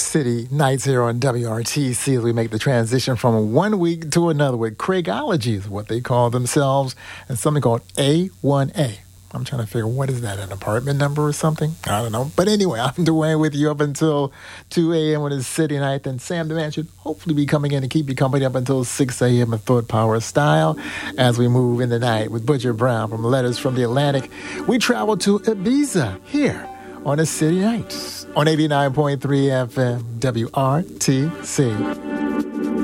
City Nights here on WRTC as we make the transition from one week to another with Craigology is what they call themselves, and something called A1A. I'm trying to figure, what is that, an apartment number or something? I don't know. But anyway, I'm Dwayne with you up until 2 a.m. when it's City Night. Then Sam the Man should hopefully be coming in to keep you company up until 6 a.m. in Thought Power style as we move in the night with Butcher Brown from Letters from the Atlantic. We travel to Ibiza here on a City Night on 89.3 FM WRTC.